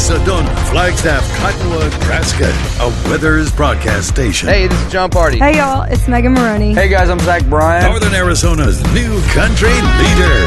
Sedona, Flagstaff, Cottonwood, Nebraska, a Withers broadcast station. Hey, this is John Party. Hey, y'all, it's Megan Maroney. Hey, guys, I'm Zach Bryan. Northern Arizona's new country leader.